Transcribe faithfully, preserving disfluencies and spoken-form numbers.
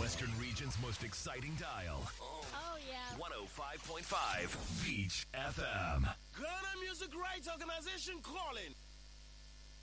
Western Region's most exciting dial. Oh, yeah. one oh five point five Beach F M. Ghana Music Rights Organization calling.